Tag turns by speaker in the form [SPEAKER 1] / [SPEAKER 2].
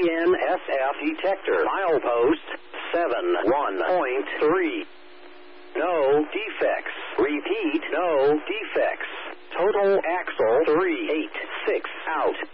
[SPEAKER 1] GNSF detector. Milepost 71.3. No defects. Repeat, no defects. Total axle 386 out.